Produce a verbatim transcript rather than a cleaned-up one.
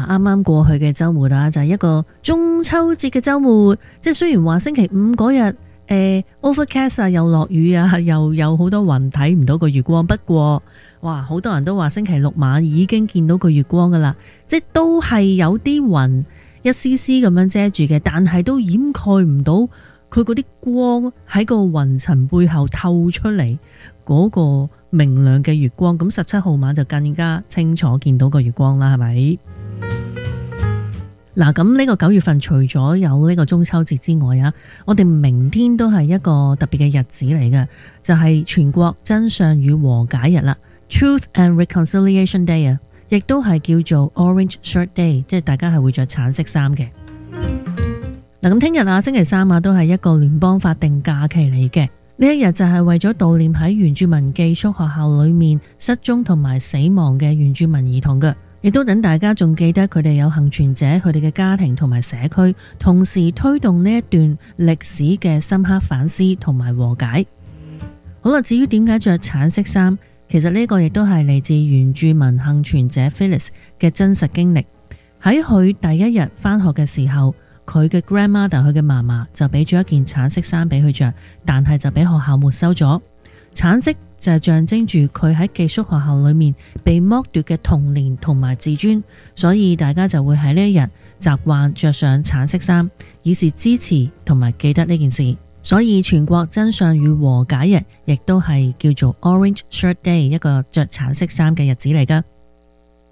啱啱過去嘅週末啊，就係、是、一個中秋節嘅週末。即係雖然話星期五嗰日誒 overcast 啊，又落雨啊，又有好多雲睇唔到個月光。不過哇，好多人都話星期六晚已經見到個月光噶啦，即係都係有啲雲一絲絲咁樣遮住嘅，但係都掩蓋唔到佢嗰啲光喺個雲層背後透出嚟嗰個明亮嘅月光。咁十七號晚就更加清楚見到個月光啦，係咪？嗱，咁呢個九月份除咗有呢個中秋節之外啊，我哋明天都係一個特別嘅日子嚟嘅，就係全國真相與和解日啦 ，Truth and Reconciliation Day 啊，亦都係叫做 Orange Shirt Day， 即係大家係會着橙色衫嘅。嗱，咁聽日啊，星期三啊，都係一個聯邦法定假期嚟嘅。呢一日就係為咗悼念喺原住民寄宿學校裏面失蹤同埋死亡嘅原住民兒童嘅，亦都等大家仲記得佢哋有幸存者、佢哋嘅家庭同埋社區，同時推動呢一段歷史嘅深刻反思同埋和解。好啦，至於點解着橙色衫，其實呢個亦都係嚟自原住民幸存者 Phyllis 嘅真實經歷。喺佢第一日返學嘅時候，佢嘅 grandmother 佢嘅嫲嫲就俾咗一件橙色衫俾佢着，但係就俾學校沒收咗。橙色就係象徵住佢喺寄宿學校裏面被剝奪嘅童年同埋自尊，所以大家就會喺呢一日習慣着上橙色衫，以示支持同埋記得呢件事。所以全國真相與和解日亦都係叫做 Orange Shirt Day， 一個着橙色衫嘅日子嚟㗎。